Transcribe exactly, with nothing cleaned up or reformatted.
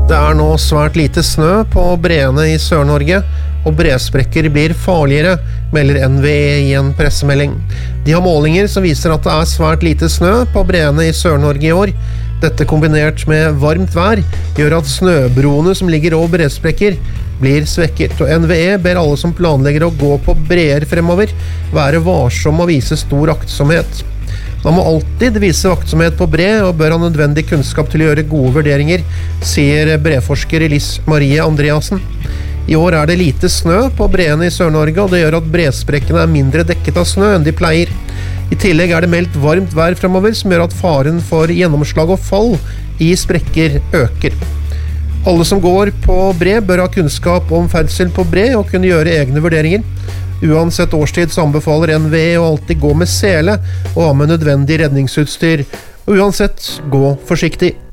Det er nå svært lite snø på breene i Sør-Norge, og bresprekker blir farligere, melder N V E i en pressemelding. De har målinger som viser at det er svært lite snø på breene i Sør-Norge i år. Dette kombinert med varmt vær gjør at snøbroene som ligger over bresprekker blir svekket, og N V E ber alle som planlegger å gå på breer fremover være varsom og vise stor aktsomhet. Man må alltid vise aktsomhet på bre og bør ha nødvendig kunnskap til å gjøre gode vurderinger, sier breforsker Liss Marie Andreasen. I år er det lite snø på breene i Sør-Norge, og det gjør at bresprekkene er mindre dekket av snø enn de pleier. I tillegg er det meldt varmt vær fremover, som gjør at faren for gjennomslag og fall i sprekker øker. Alle som går på bre bør ha kunnskap om ferdsel på bre og kunne gjøre egne vurderinger. Uansett årstid så anbefaler N V E å alltid gå med sele og ha med nødvendig redningsutstyr. Og uansett, gå forsiktig.